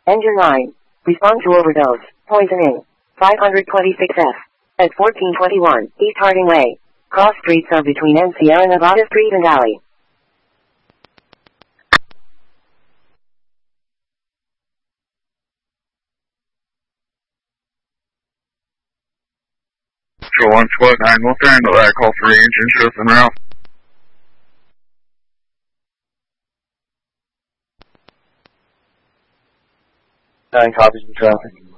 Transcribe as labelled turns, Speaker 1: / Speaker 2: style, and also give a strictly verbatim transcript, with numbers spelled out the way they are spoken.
Speaker 1: Engine nine. Respond to overdose. Poisoning. five twenty-six F. At fourteen twenty-one East Harding Way. Cross streets are between N Sierra Nevada Street and Alley.
Speaker 2: Show one split nine, we'll handle that call for range and show some route.
Speaker 3: Nine copies of traffic.